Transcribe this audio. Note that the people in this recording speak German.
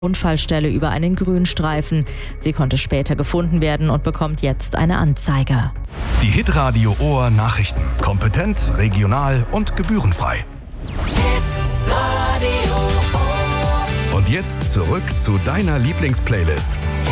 Unfallstelle über einen Grünstreifen. Sie konnte später gefunden werden und bekommt jetzt eine Anzeige. Die Hitradio Ohr Nachrichten. Kompetent, regional und gebührenfrei. Hitradio Ohr. Und jetzt zurück zu deiner Lieblingsplaylist.